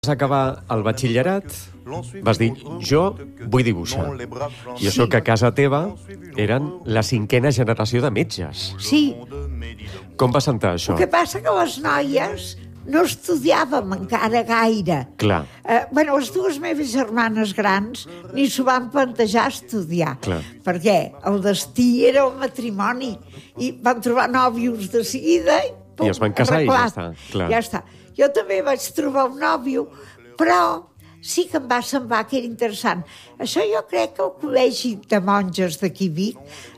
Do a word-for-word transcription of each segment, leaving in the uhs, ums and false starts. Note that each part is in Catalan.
Vas acabar el batxillerat, vas dir, jo vull dibuixar. I això que a casa teva eren la cinquena generació de metges. Sí. Com va sentar això? El que passa que les noies no estudiàvem encara gaire. Clar. Eh, bueno, les dues meves germanes grans ni s'ho van plantejar estudiar. Clar. Perquè el destí era el matrimoni. I van trobar nòvios de seguida i pum, I es van casar arreglat. i ja està. Clar. Ja està. Jo també vaig trobar un nòvio, però sí que em va semblar que era interessant. Això jo crec que el col·legi de monges d'aquí Vic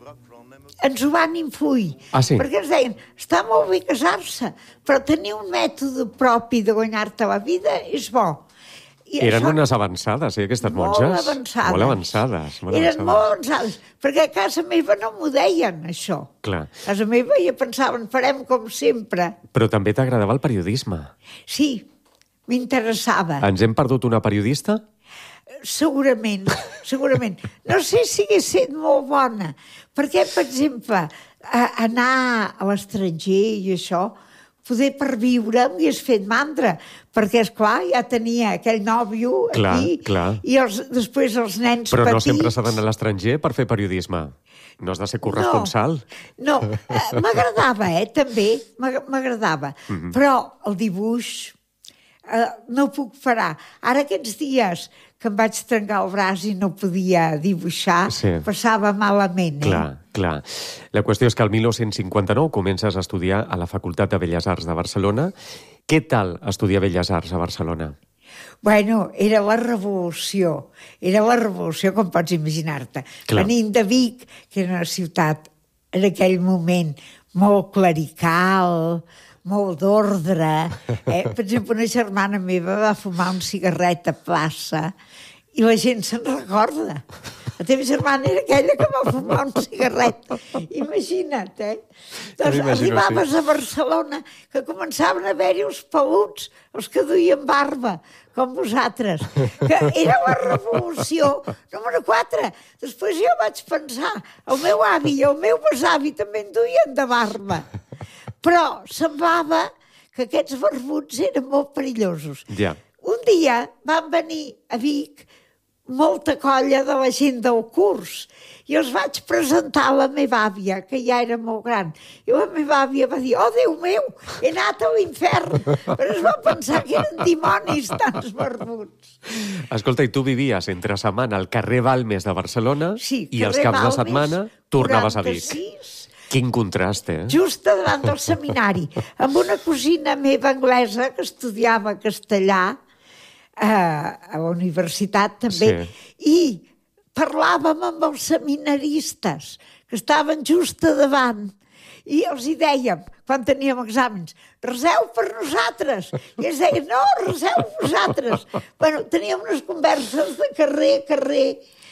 ens ho van influir. Ah, sí? Perquè ens deien, està molt bé casar-se, però tenir un mètode propi de guanyar-te la vida és bo. I Eren això, unes avançades, eh, aquestes molt monges? avançades. Molt avançades. Molt Eren avançades. molt avançades, perquè a casa meva no m'ho deien, això. Clar. A casa meva ja pensaven, farem com sempre. Però també t'agradava el periodisme. Sí, m'interessava. Ens hem perdut una periodista? Segurament, segurament. No sé si hagués estat molt bona, perquè, per exemple, a, anar a l'estranger i això, poder per viure m'hagués fet mandra, perquè, esclar, ja tenia aquell nòvio Clar, aquí, clar. i els, després els nens Però petits... no sempre s'ha d'anar a l'estranger per fer periodisme. No has de ser corresponsal. No, no. Eh, m'agradava, eh, també, m'ag- m'agradava. Mhm. Però el dibuix eh, no puc parar. Ara aquests dies que em vaig trencar el braç i no podia dibuixar, Sí. passava malament, eh? Clar, clar. La qüestió és que el dinou cinquanta-nou comences a estudiar a la Facultat de Belles Arts de Barcelona. Què tal estudiar Belles Arts a Barcelona? Bueno, era la revolució. Era la revolució, com pots imaginar-te. Clar. Venint de Vic, que era una ciutat en aquell moment molt clerical, molt d'ordre. Eh? Per exemple, una germana meva va fumar un cigarret a plaça i la gent se'n recorda. La teva germana era aquella que va fumar un cigarret. Imagina't, eh? Doncs m'imagino, arribaves sí. a Barcelona que començaven a haver-hi els peluts, els que duien barba, com vosaltres, que era la revolució número quatre. Després jo vaig pensar, el meu avi i el meu besavi també en duien de barba. Però semblava que aquests barbuts eren molt perillosos. Ja. Un dia van venir a Vic molta colla de la gent del curs i els vaig presentar a la meva àvia, que ja era molt gran. I la meva àvia va dir, oh, Déu meu, he anat a l'infern. Però es va pensar que eren dimonis tants barbuts. Escolta, i tu vivies entre setmana al carrer Balmes de Barcelona Sí, i els carrer caps de Balmes, setmana tornaves a Vic. quaranta-sis, Quin contrast, eh? just davant del seminari, amb una cosina meva anglesa que estudiava castellà eh, a la universitat també, i parlàvem amb els seminaristes que estaven just a davant i els hi dèiem, quan teníem exàmens, reseu per nosaltres. I ells deien, no, reseu vosaltres. Bueno, teníem unes converses de carrer a carrer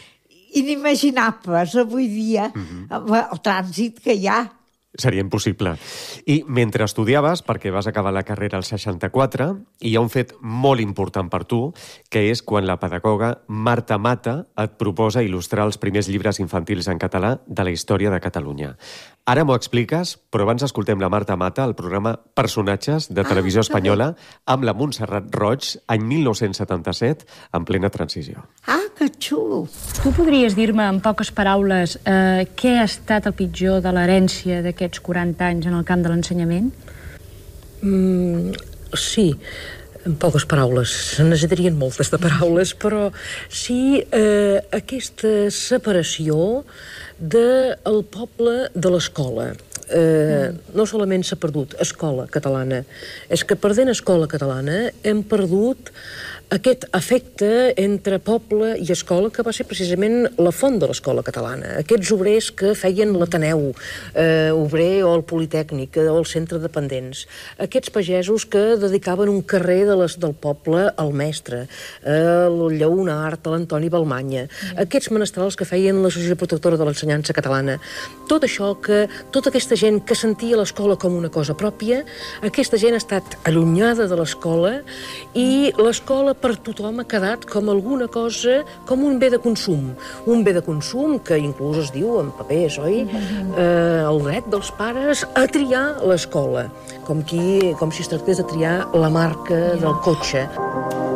inimaginables avui dia, amb el trànsit que hi ha. Seria impossible. I mentre estudiaves, perquè vas acabar la carrera al seixanta-quatre, hi ha un fet molt important per tu, que és quan la pedagoga Marta Mata et proposa il·lustrar els primers llibres infantils en català de la història de Catalunya. Ara m'ho expliques, però abans escoltem la Marta Mata al programa Personatges de Televisió Ah, que Espanyola amb la Montserrat Roig, any mil nou-cents setanta-set, en plena transició. Ah, que xulo! Tu podries dir-me, en poques paraules, eh, què ha estat el pitjor de l'herència d'aquests quaranta anys en el camp de l'ensenyament? Mm, sí, en poques paraules. Se necessitarien moltes de paraules, però sí eh, aquesta separació del poble de l'escola. Eh, no solament s'ha perdut escola catalana, és que perdent escola catalana hem perdut aquest afecte entre poble i escola que va ser precisament la font de l'escola catalana. Aquests obrers que feien l'Ateneu, eh, obrer o el Politécnic o el centre de dependents. Aquests pagesos que dedicaven un carrer de les, del poble al mestre, al Lleonard, a l'Antoni Balmanya. Aquests menestrals que feien l'Associació Protectora de l'Ensenyança Catalana. Tot això que, tota aquesta gent que sentia l'escola com una cosa pròpia, aquesta gent ha estat allunyada de l'escola i l'escola per tothom ha quedat com alguna cosa, com un bé de consum. Un bé de consum que inclús es diu en papers, oi? Eh, el dret dels pares a triar l'escola, com, qui, com si es tractés de triar la marca del cotxe.